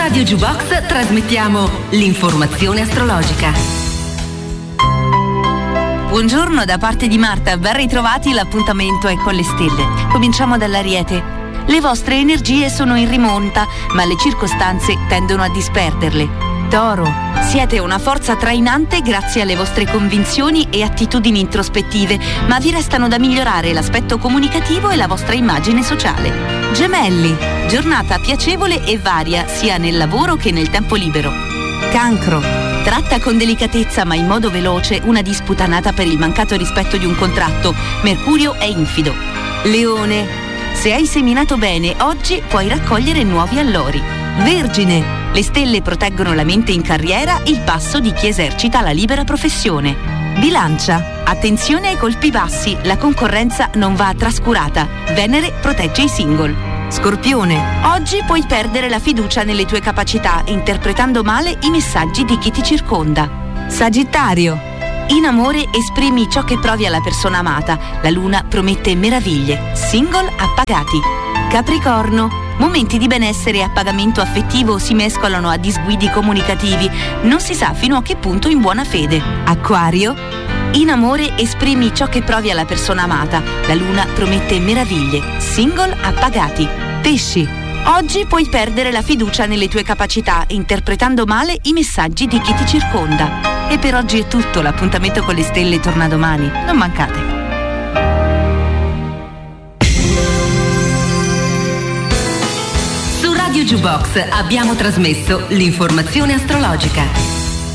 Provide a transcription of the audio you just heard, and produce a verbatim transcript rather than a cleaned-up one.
Radio Jukebox trasmettiamo l'informazione astrologica. Buongiorno da parte di Marta, ben ritrovati, l'appuntamento è con le stelle. Cominciamo dall'Ariete. Le vostre energie sono in rimonta, ma le circostanze tendono a disperderle. Toro, siete una forza trainante grazie alle vostre convinzioni e attitudini introspettive, ma vi restano da migliorare l'aspetto comunicativo e la vostra immagine sociale. Gemelli, giornata piacevole e varia sia nel lavoro che nel tempo libero. Cancro, tratta con delicatezza ma in modo veloce una disputa nata per il mancato rispetto di un contratto. Mercurio è infido. Leone, se hai seminato bene oggi puoi raccogliere nuovi allori. Vergine, le stelle proteggono la mente in carriera, il passo di chi esercita la libera professione. Bilancia, attenzione ai colpi bassi, la concorrenza non va trascurata. Venere protegge i single. Scorpione, oggi puoi perdere la fiducia nelle tue capacità, interpretando male i messaggi di chi ti circonda. Sagittario, in amore esprimi ciò che provi alla persona amata, la luna promette meraviglie, single appagati. Capricorno, momenti di benessere e appagamento affettivo si mescolano a disguidi comunicativi, non si sa fino a che punto in buona fede. Acquario, in amore esprimi ciò che provi alla persona amata, la luna promette meraviglie, single appagati. Pesci, oggi puoi perdere la fiducia nelle tue capacità, interpretando male i messaggi di chi ti circonda. E per oggi è tutto, l'appuntamento con le stelle torna domani, non mancate. Su Radio Jukebox abbiamo trasmesso l'informazione astrologica.